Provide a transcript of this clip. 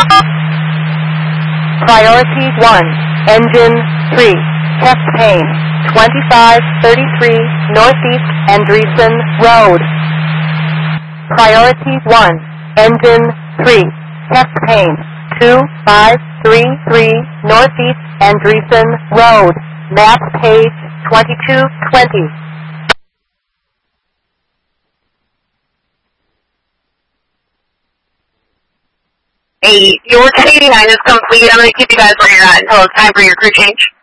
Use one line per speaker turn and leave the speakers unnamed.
Priority 1, Engine 3, chest pain, 2533 Northeast Andreessen Road. Priority 1, Engine 3, chest pain, 2533 Northeast Andreessen Road, map page 2220.
Hey, your 1089 is complete. I'm going to keep you guys where you're at until it's time for your crew change.